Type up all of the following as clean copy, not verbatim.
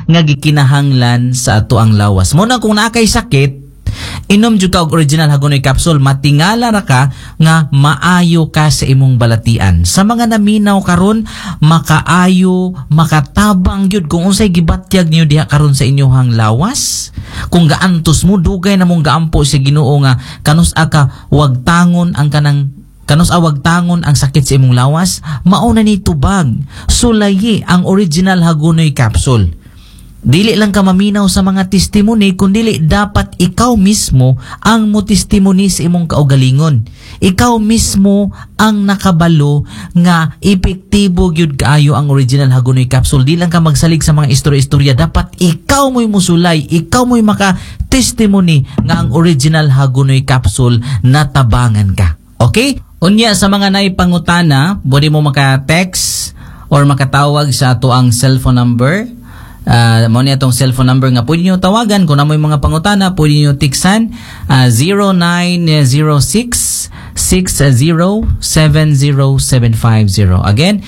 nga gikinahanglan sa ato ang lawas. Mo na kung naakay sakit, inom jud ka og original Hagonoy capsule, matingala ra ka nga maayo ka sa imong balatian. Sa mga naminaw karon, makaayo, makatabang gyud kung unsay gibatyag niyo diha karon sa inyong lawas. Kung gaantos mo, dugay na mong gaampo sa Ginoo nga kanus-a ka wag tangon ang kanang awag tangon ang sakit sa imong lawas, mauna ni tubag. Sulayi ang original Hagonoy capsule. Dili lang ka maminaw sa mga testimony, kundi dapat ikaw mismo ang mo testimony sa imong kaugalingon. Ikaw mismo ang nakabalo nga epektibo gyud kaayo ang original Hagonoy capsule. Di lang ka magsalig sa mga istorya-istorya, dapat ikaw mo'y musulay, ikaw mo'y maka-testimony nga ang original Hagonoy capsule natabangan ka. Okay? Unya sa mga naipangutana, pwede mo maka-text or makatawag sa ato ang cellphone number. Mo niya itong cellphone number nga pwede nyo tawagan. Kung namoy mga pangutana, pwede nyo tiksan 0906-60-70750. Again,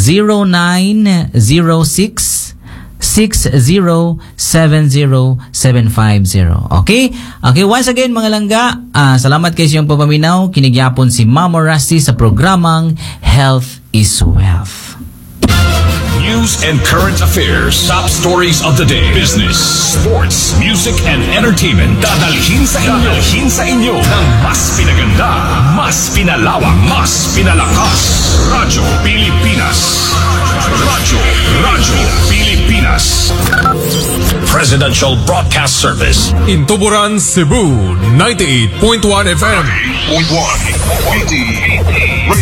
0906-60-70750. Okay? Okay, once again mga langga, salamat kayo sa iyong papaminaw. Kinigyapon si Mamo Rusty sa programang Health is Wealth. News and current affairs, top stories of the day, business, sports, music, and entertainment. Dadalhin sa inyo ng mas pinaganda, mas pinalawak, mas pinalakas. Radyo Pilipinas. Radyo Pilipinas. Presidential Broadcast Service. In Tuburan, Cebu, 98.1 FM. 98.1.